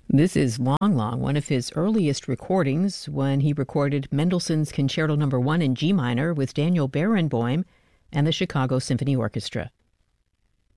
This is Long Long, one of his earliest recordings when he recorded Mendelssohn's Concerto No. 1 in G minor with Daniel Barenboim and the Chicago Symphony Orchestra.